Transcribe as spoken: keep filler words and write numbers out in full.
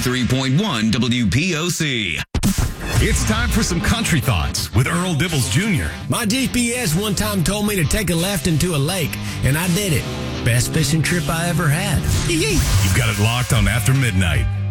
ninety-three point one W P O C. It's time for some country thoughts with Earl Dibbles Junior My G P S one time told me to take a left into a lake, and I did it. Best fishing trip I ever had. You've got it locked on After Midnight.